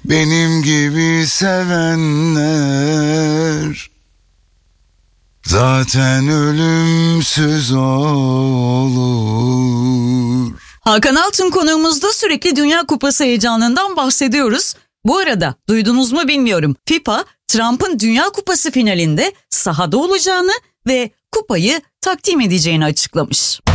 benim gibi sevenler zaten ölümsüz olur. Hakan Altun konuğumuzda, sürekli Dünya Kupası heyecanından bahsediyoruz. Bu arada duydunuz mu bilmiyorum. FIFA, Trump'ın Dünya Kupası finalinde sahada olacağını ve kupayı takdim edeceğini açıklamış.